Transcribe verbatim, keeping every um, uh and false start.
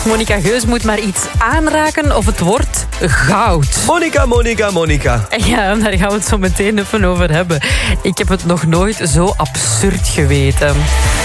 Monica Geus moet maar iets aanraken of het wordt goud. Monica, Monica, Monica. Ja, daar gaan we het zo meteen even over hebben. Ik heb het nog nooit zo absurd geweten.